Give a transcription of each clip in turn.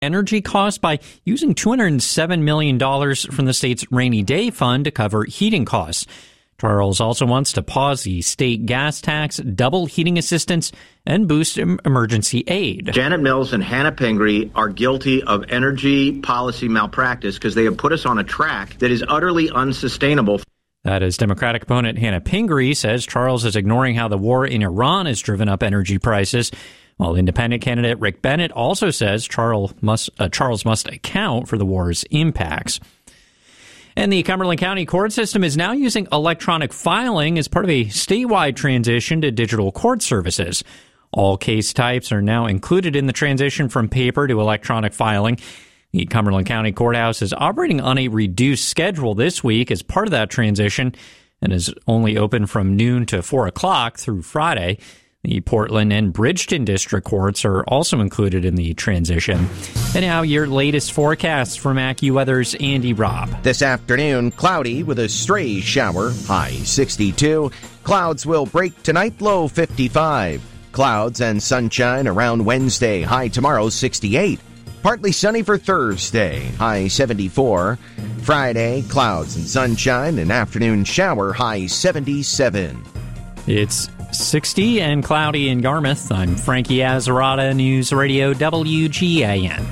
energy costs by using $207 million from the state's rainy day fund to cover heating costs. Charles also wants to pause the state gas tax, double heating assistance, and boost emergency aid. Janet Mills and Hannah Pingree are guilty of energy policy malpractice because they have put us on a track that is utterly unsustainable. That is Democratic opponent Hannah Pingree says Charles is ignoring how the war in Iran has driven up energy prices, while independent candidate Rick Bennett also says Charles must account for the war's impacts. And the Cumberland County court system is now using electronic filing as part of a statewide transition to digital court services. All case types are now included in the transition from paper to electronic filing. The Cumberland County Courthouse is operating on a reduced schedule this week as part of that transition and is only open from noon to 4 o'clock through Friday. The Portland and Bridgeton district courts are also included in the transition. And now your latest forecast from AccuWeather's Andy Robb. This afternoon, cloudy with a stray shower, high 62. Clouds will break tonight, low 55. Clouds and sunshine around Wednesday, high tomorrow 68. Partly sunny for Thursday, high 74. Friday, clouds and sunshine, an afternoon shower, high 77. It's 60 and cloudy in Yarmouth. I'm Frankie Azzarata, News Radio WGAN.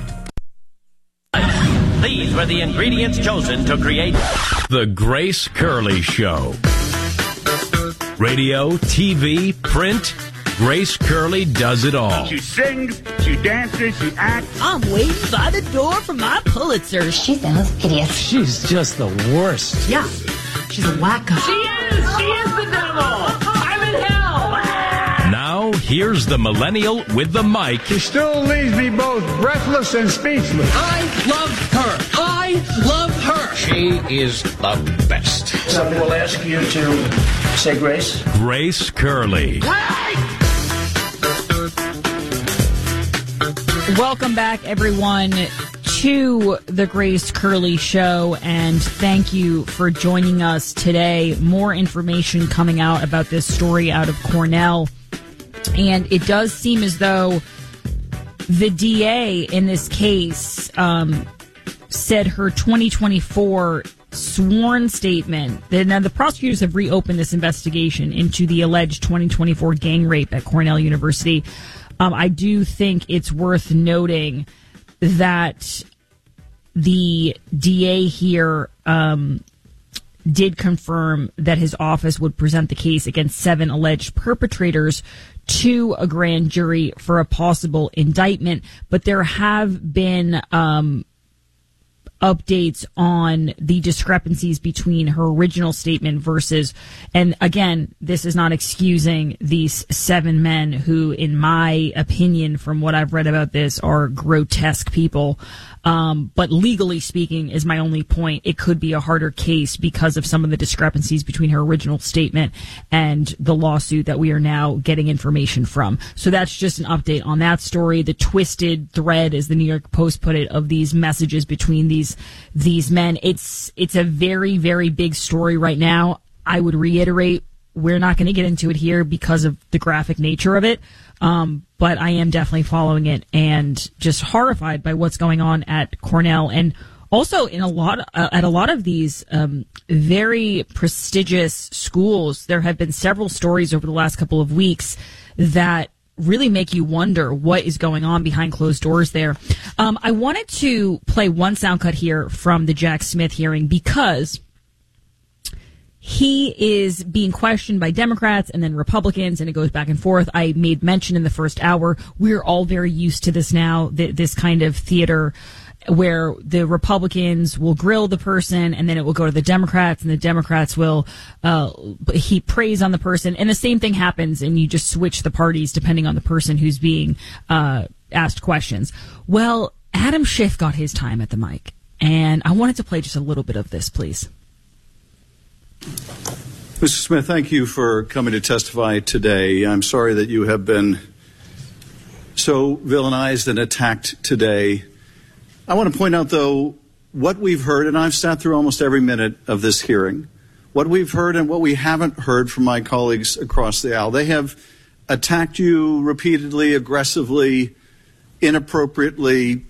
These were the ingredients chosen to create The Grace Curley Show. Radio, TV, print, Grace Curley does it all. She sings, she dances, she acts. I'm waiting by the door for my Pulitzer. She sounds hideous. She's just the worst. Yeah, she's a wacko. She is the devil. I'm in hell. Now, here's the millennial with the mic. She still leaves me both breathless and speechless. I love her. I love her. She is the best. Somebody will ask you to say grace. Grace Curley. Welcome back, everyone, to the Grace Curley Show, and thank you for joining us today. More information coming out about this story out of Cornell, and it does seem as though the DA in this case said her 2024 sworn statement. Now, the prosecutors have reopened this investigation into the alleged 2024 gang rape at Cornell University. I do think it's worth noting that the DA here did confirm that his office would present the case against 7 alleged perpetrators to a grand jury for a possible indictment. But there have been updates on the discrepancies between her original statement versus, and again, this is not excusing these 7 men who, in my opinion, from what I've read about this, are grotesque people. But legally speaking is my only point. It could be a harder case because of some of the discrepancies between her original statement and the lawsuit that we are now getting information from. So that's just an update on that story. The twisted thread, as the New York Post put it, of these messages between these men. It's a very, very big story right now. I would reiterate, we're not going to get into it here because of the graphic nature of it. But I am definitely following it and just horrified by what's going on at Cornell, and also in at a lot of these very prestigious schools. There have been several stories over the last couple of weeks that really make you wonder what is going on behind closed doors there. I wanted to play one sound cut here from the Jack Smith hearing because he is being questioned by Democrats and then Republicans, and it goes back and forth. I made mention in the first hour, we're all very used to this now, this kind of theater where the Republicans will grill the person and then it will go to the Democrats, and the Democrats will heap praise on the person. And the same thing happens, and you just switch the parties depending on the person who's being asked questions. Well, Adam Schiff got his time at the mic, and I wanted to play just a little bit of this, please. Mr. Smith, thank you for coming to testify today. I'm sorry that you have been so villainized and attacked today. I want to point out, though, what we've heard, and I've sat through almost every minute of this hearing, what we've heard and what we haven't heard from my colleagues across the aisle. They have attacked you repeatedly, aggressively, inappropriately,